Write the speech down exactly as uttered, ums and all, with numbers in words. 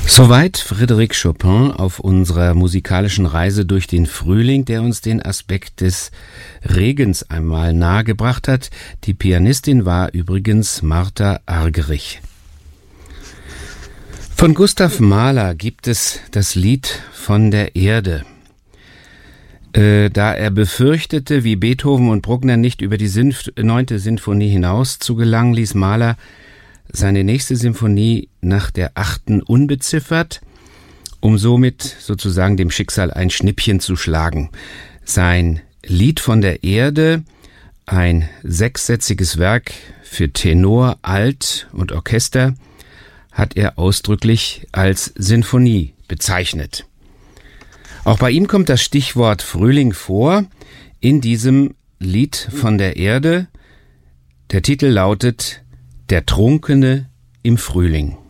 Soweit Frédéric Chopin auf unserer musikalischen Reise durch den Frühling, der uns den Aspekt des Regens einmal nahegebracht hat. Die Pianistin war übrigens Martha Argerich. Von Gustav Mahler gibt es das Lied von der Erde. Äh, da er befürchtete, wie Beethoven und Bruckner nicht über die Sinf- neunte Sinfonie hinaus zu gelangen, ließ Mahler seine nächste Symphonie nach der achten unbeziffert, um somit sozusagen dem Schicksal ein Schnippchen zu schlagen. Sein Lied von der Erde, ein sechssätziges Werk für Tenor, Alt und Orchester, hat er ausdrücklich als Sinfonie bezeichnet. Auch bei ihm kommt das Stichwort Frühling vor in diesem Lied von der Erde. Der Titel lautet Der Trunkene im Frühling.